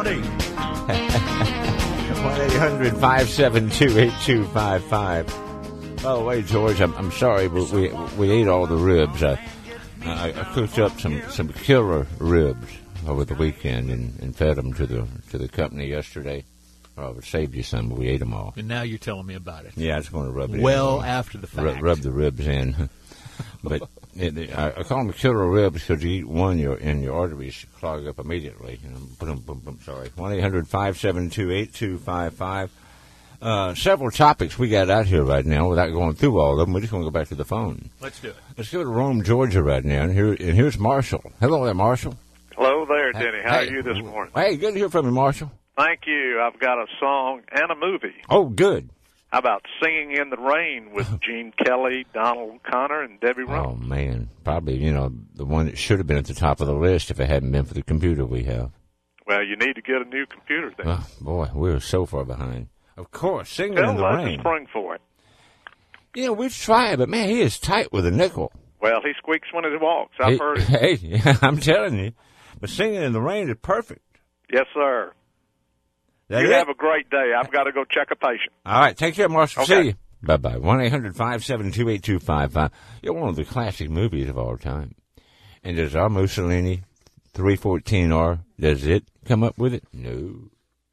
1-800-572-8255. By the way, George, I'm sorry, but we ate all the ribs. I cooked up some killer ribs over the weekend and fed them to the company yesterday. I would saved you some, but we ate them all. And now you're telling me about it. Yeah, I was going to rub it well in. After the fact. Rub the ribs in. But I call them killer ribs because you eat one, your arteries clog up immediately. Sorry. 1-800-572-8255. Several topics we got out here right now without going through all of them. We just want to go back to the phone. Let's do it. Let's go to Rome, Georgia right now. And here's Marshall. Hello there, Marshall. Hello there, Denny. How are you this morning? Hey, good to hear from you, Marshall. Thank you. I've got a song and a movie. Oh, good. How about Singing in the Rain with Gene Kelly, Donald Connor, and Debbie Rowe? Oh, man. Probably, the one that should have been at the top of the list if it hadn't been for the computer we have. Well, you need to get a new computer then. Oh, boy, we're so far behind. Of course, Singing in the Rain. Spring for it. We've tried, but, man, he is tight with a nickel. Well, he squeaks when he walks. I've heard it. Hey, I'm telling you. But Singing in the Rain is perfect. Yes, sir. Have a great day. I've got to go check a patient. All right. Take care, Marshall. Okay. See you. Bye-bye. 1-800-572-8255. You're one of the classic movies of all time. And does our Mussolini 314R, does it come up with it? No.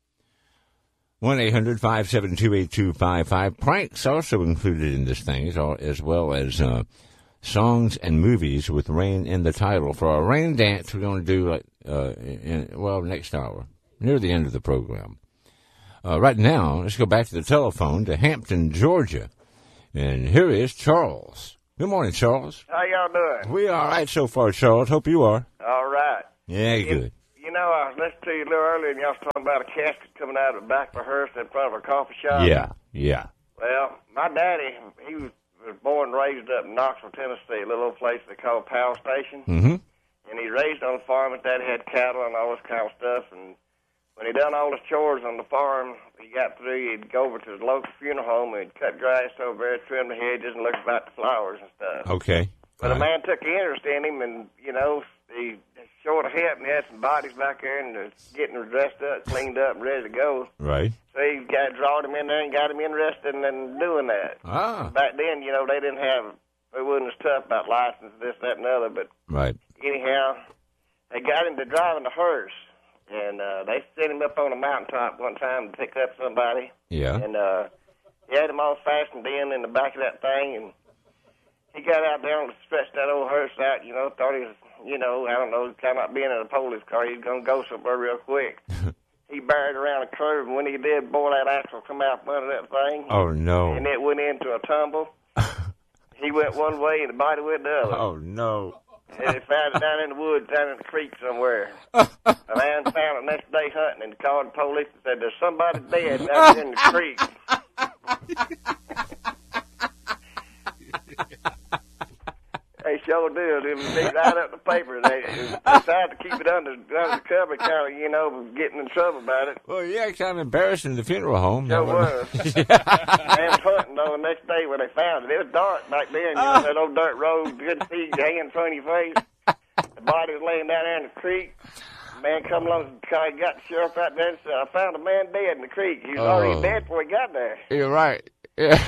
1-800-572-8255. Pranks also included in this thing, as well as songs and movies with rain in the title. For our rain dance, we're going to do next hour, near the end of the program. Right now, let's go back to the telephone to Hampton, Georgia. And here is Charles. Good morning, Charles. How y'all doing? We are all right so far, Charles. Hope you are. All right. Yeah, good. I was listening to you a little earlier, and y'all was talking about a casket coming out of the back of a hearse in front of a coffee shop. Yeah. Well, my daddy, he was born and raised up in Knoxville, Tennessee, a little old place they call Powell Station. Mm-hmm. And he raised on a farm. His daddy had cattle and all this kind of stuff. And when he done all his chores on the farm, he got through, he'd go over to his local funeral home and he'd cut grass over there, trim the hedges, and look about the flowers and stuff. Okay. But a man took an interest in him, and, he short of help, and he had some bodies back there, and getting dressed up, cleaned up, and ready to go. Right. So he drawed him in there and got him interested in doing that. Ah. Back then, they wasn't as tough about license, this, that, and the other, but right. Anyhow, they got him to driving the hearse, and they sent him up on a mountaintop one time to pick up somebody. Yeah. And he had him all fastened in the back of that thing, and he got out there and stretched that old hearse out, thought he was, kind of like being in a police car. He was going to go somewhere real quick. He barred around a curve, and when he did, boy, that axle come out from under that thing. Oh, no. And it went into a tumble. He went one way, and the body went the other. Oh, no. And they found it down in the woods, down in the creek somewhere. A man found it next day hunting and called the police and said, "There's somebody dead down there in the creek." They sure did. It was right up the paper. They decided to keep it under the cover, kind of, getting in trouble about it. Well, yeah, kind of embarrassing the funeral home. Sure was. Man was hunting, though, the next day when they found it. It was dark back then, that old dirt road, good to see you hanging in front of your face. The body was laying down there in the creek. The man come along and got the sheriff out there and said, "I found a man dead in the creek. He was already dead before he got there." You're right. Yeah.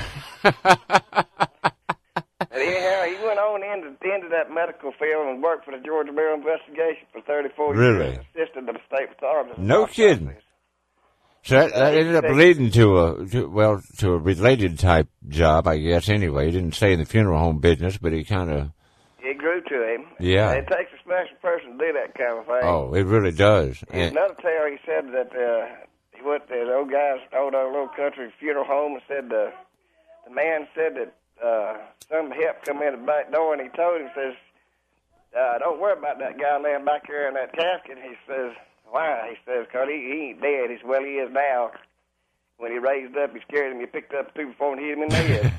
And anyhow, he went on into that medical field and worked for the Georgia Bureau of Investigation for 34 really? years. Assisted the state authorities. No kidding. So that ended up leading to a related type job, I guess. Anyway, he didn't stay in the funeral home business, but he kind of. It grew to him. Yeah. It takes a special person to do that kind of thing. Oh, it really does. In another tale, he said that he went to the old guy's little country funeral home and said the man said that some help come in the back door, and he told him, says, "Don't worry about that guy laying back here in that casket." He says, "Why?" He says, "'Cause he ain't dead." He says, "Well, he is now." When he raised up, he scared him. He picked up two before and hit him in the head.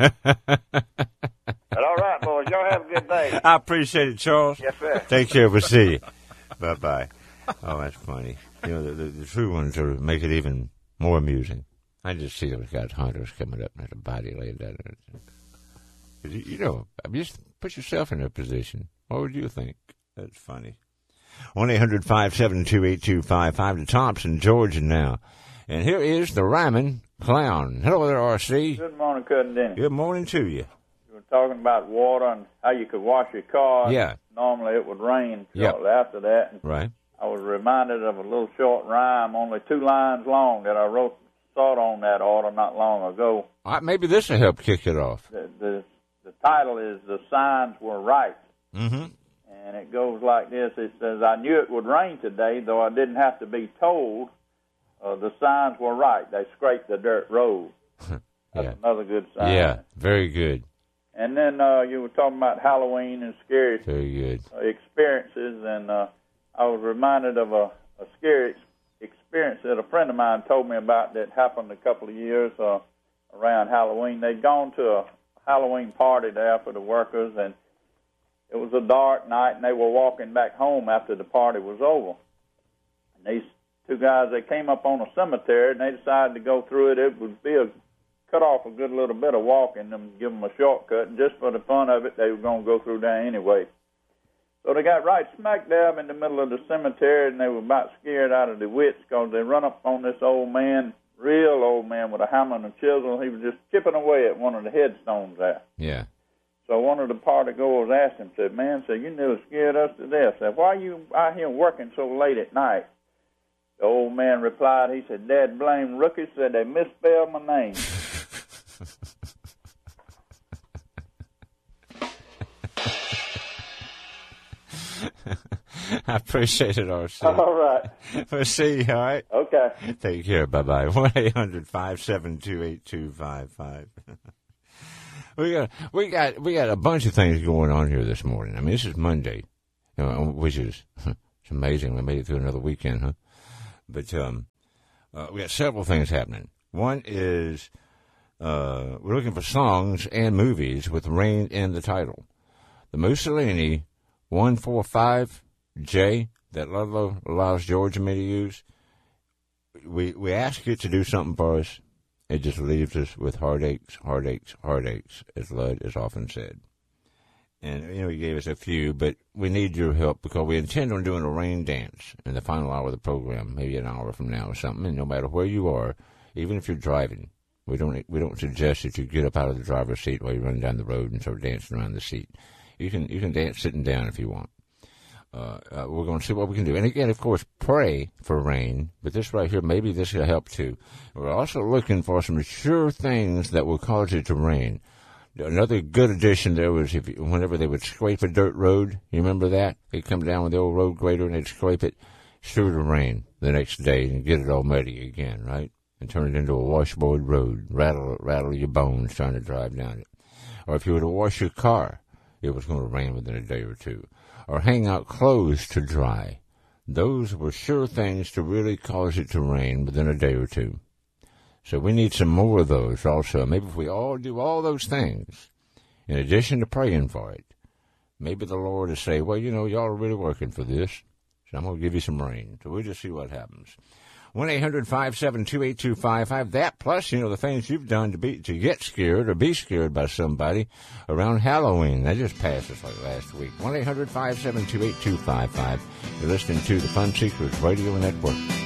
But all right, boys, y'all have a good day. I appreciate it, Charles. Yes, sir. Take care. We'll see you. Bye-bye. Oh, that's funny. The true ones make it even more amusing. I just see those guys, hunters, coming up and there's a body laying down there. Just put yourself in their position. What would you think? That's funny. 1-800-572-8255 to Thompson, Georgia now. And here is the Rhyming Clown. Hello there, R.C. Good morning, Cousin Denny. Good morning to you. You were talking about water and how you could wash your car. Yeah. Normally it would rain Yep. shortly after that. And Right. I was reminded of a little short rhyme, only 2 lines long, that I saw on that order not long ago. All right, maybe this will help kick it off. The title is The Signs Were Right. Mm-hmm. And it goes like this. It says, I knew it would rain today, though I didn't have to be told. The signs were right. They scraped the dirt road. That's another good sign. Yeah, very good. And then you were talking about Halloween and scary Very good. experiences, and I was reminded of a scary experience that a friend of mine told me about that happened a couple of years around Halloween. They'd gone to a Halloween party there for the workers, and it was a dark night, and they were walking back home after the party was over. And these 2 guys, they came up on a cemetery, and they decided to go through it. It would be cut off a good little bit of walking and give them a shortcut, and just for the fun of it, they were going to go through there anyway. So they got right smack dab in the middle of the cemetery, and they were about scared out of their wits because they run up on this old man, real old man with a hammer and a chisel. He was just chipping away at one of the headstones there. Yeah. So one of the party goers asked him, said, man, you nearly scared us to death. Said, why are you out here working so late at night? The old man replied, he said, Dad blame rookies said they misspelled my name. I appreciate it, R.C. All right. We'll see you, all right? Okay. Take care. Bye-bye. 1-800-572-8255. We got a bunch of things going on here this morning. I mean, this is Monday, which is it's amazing. We made it through another weekend, huh? But we got several things happening. One is we're looking for songs and movies with rain in the title. The Mussolini 145J that Ludlow allows George and me to use. We ask it to do something for us. It just leaves us with heartaches, as Lud has often said. And, he gave us a few, but we need your help because we intend on doing a rain dance in the final hour of the program, maybe an hour from now or something. And no matter where you are, even if you're driving, we don't suggest that you get up out of the driver's seat while you're running down the road and start dancing around the seat. You can dance sitting down if you want. We're going to see what we can do. And again, of course, pray for rain. But this right here, maybe this will help too. We're also looking for some sure things that will cause it to rain. Another good addition there was whenever they would scrape a dirt road. You remember that? They'd come down with the old road grader and they'd scrape it through the rain the next day and get it all muddy again, right? And turn it into a washboard road. Rattle your bones trying to drive down it. Or if you were to wash your car, it was going to rain within a day or two. Or hang out clothes to dry. Those were sure things to really cause it to rain within a day or two. So we need some more of those also. Maybe if we all do all those things, in addition to praying for it, maybe the Lord will say, well, y'all are really working for this, so I'm going to give you some rain. So we'll just see what happens. 1-800-572-8255. That plus, the things you've done to get scared or be scared by somebody around Halloween. That just passed us like last week. 1-800-572-8255. You're listening to the Fun Seekers Radio Network.